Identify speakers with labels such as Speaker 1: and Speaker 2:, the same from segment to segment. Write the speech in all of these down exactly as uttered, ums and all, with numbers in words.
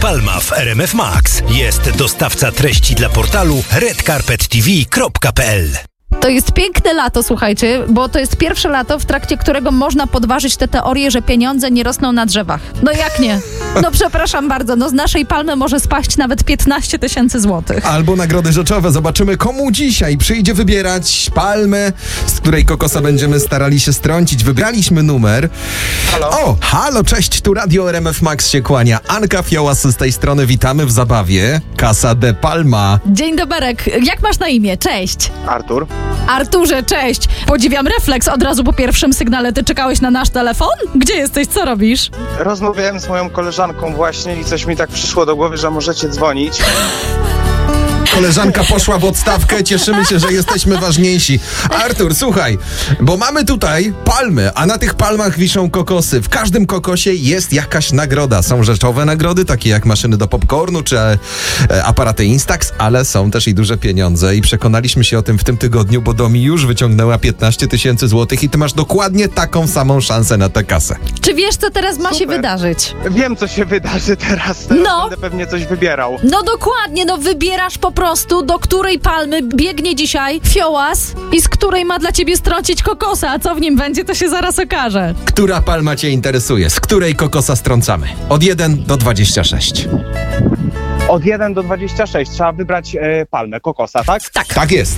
Speaker 1: Palma w R M F Max. Jest dostawca treści dla portalu red carpet t v kropka p l.
Speaker 2: To jest piękne lato, słuchajcie, bo to jest pierwsze lato, w trakcie którego można podważyć tę teorię, że pieniądze nie rosną na drzewach. No jak nie? No przepraszam bardzo, no z naszej palmy może spaść nawet piętnaście tysięcy złotych.
Speaker 3: Albo nagrody rzeczowe. Zobaczymy, komu dzisiaj przyjdzie wybierać palmę, z której kokosa będziemy starali się strącić. Wybraliśmy numer.
Speaker 4: Halo?
Speaker 3: O, halo, cześć, tu Radio R M F Max się kłania. Anka Fiołas z tej strony, witamy w zabawie. Casa de Palma.
Speaker 2: Dzień doberek, jak masz na imię? Cześć.
Speaker 4: Artur?
Speaker 2: Arturze, cześć. Podziwiam refleks od razu po pierwszym sygnale. Ty czekałeś na nasz telefon? Gdzie jesteś? Co robisz?
Speaker 4: Rozmawiałem z moją koleżanką właśnie i coś mi tak przyszło do głowy, że możecie dzwonić.
Speaker 3: Koleżanka poszła w odstawkę, cieszymy się, że jesteśmy ważniejsi. Artur, słuchaj, bo mamy tutaj palmy, a na tych palmach wiszą kokosy. W każdym kokosie jest jakaś nagroda. Są rzeczowe nagrody, takie jak maszyny do popcornu czy e, aparaty Instax, ale są też i duże pieniądze i przekonaliśmy się o tym w tym tygodniu, bo Domi już wyciągnęła piętnaście tysięcy złotych i ty masz dokładnie taką samą szansę na tę kasę.
Speaker 2: Czy wiesz, co teraz ma się
Speaker 4: Super.
Speaker 2: wydarzyć?
Speaker 4: Wiem, co się wydarzy teraz. teraz
Speaker 2: No.
Speaker 4: Będę pewnie coś wybierał.
Speaker 2: No dokładnie, no wybierasz po prostu, do której palmy biegnie dzisiaj Fiołas i z której ma dla ciebie strącić kokosa, a co w nim będzie, to się zaraz okaże.
Speaker 3: Która palma cię interesuje? Z której kokosa strącamy? Od jeden do dwudziestu sześciu.
Speaker 4: Od jeden do dwudziestu sześciu trzeba wybrać e, palmę, kokosa, tak?
Speaker 2: Tak.
Speaker 3: Tak jest.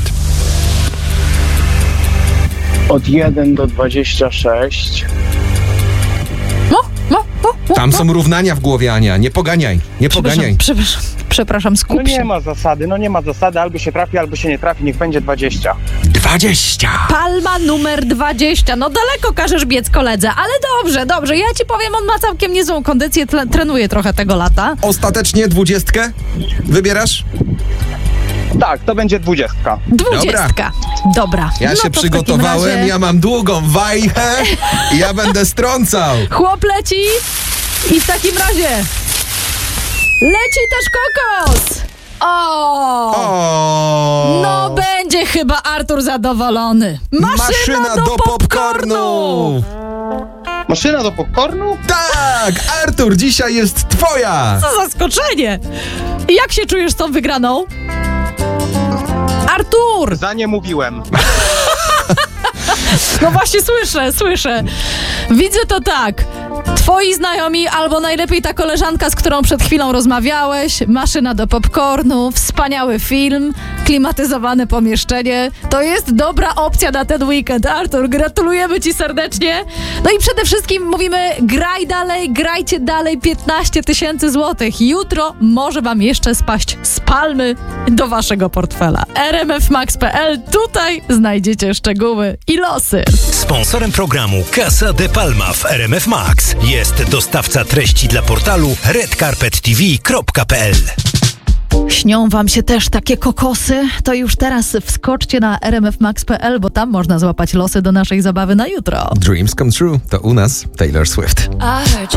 Speaker 4: Od jeden do dwudziestu sześciu.
Speaker 2: No, no, no, no.
Speaker 3: Tam są równania w głowie, Ania. Nie poganiaj, nie poganiaj.
Speaker 2: Przepraszam, przepraszam, przepraszam, skup
Speaker 4: No nie
Speaker 2: się.
Speaker 4: ma zasady, no nie ma zasady. Albo się trafi, albo się nie trafi. Niech będzie dwadzieścia.
Speaker 3: Dwadzieścia.
Speaker 2: Palma numer dwadzieścia. No daleko każesz biec, koledze, ale dobrze, dobrze. Ja ci powiem, on ma całkiem niezłą kondycję, tle, trenuje trochę tego lata.
Speaker 3: Ostatecznie dwudziestkę wybierasz?
Speaker 4: Tak, to będzie dwudziestka.
Speaker 2: Dwudziestka. Dobra.
Speaker 3: Ja
Speaker 2: no
Speaker 3: się
Speaker 2: to w takim
Speaker 3: przygotowałem,
Speaker 2: razie
Speaker 3: ja mam długą wajchę i ja będę strącał.
Speaker 2: chłop leci i w takim razie leci też kokos. O!
Speaker 3: O!
Speaker 2: No będzie chyba Artur zadowolony. Maszyna,
Speaker 3: Maszyna
Speaker 2: do,
Speaker 3: do
Speaker 2: popcornu.
Speaker 3: popcornu!
Speaker 4: Maszyna do popcornu?
Speaker 3: Tak! Artur, dzisiaj jest twoja!
Speaker 2: Co zaskoczenie! I jak się czujesz z tą wygraną? Artur!
Speaker 4: Za nie mówiłem.
Speaker 2: No właśnie słyszę, słyszę. Widzę to tak. Twoi znajomi, albo najlepiej ta koleżanka, z którą przed chwilą rozmawiałeś, maszyna do popcornu, wspaniały film, klimatyzowane pomieszczenie. To jest dobra opcja na ten weekend. Artur, gratulujemy ci serdecznie. No i przede wszystkim mówimy, graj dalej, grajcie dalej, piętnaście tysięcy złotych. Jutro może wam jeszcze spaść z palmy do waszego portfela. r m f max kropka p l, tutaj znajdziecie szczegóły i losy.
Speaker 1: Sponsorem programu Casa de Palma w R M F Max jest dostawca treści dla portalu red carpet t v kropka p l.
Speaker 2: Śnią wam się też takie kokosy? To już teraz wskoczcie na r m f max kropka p l, bo tam można złapać losy do naszej zabawy na jutro.
Speaker 3: Dreams come true, to u nas Taylor Swift.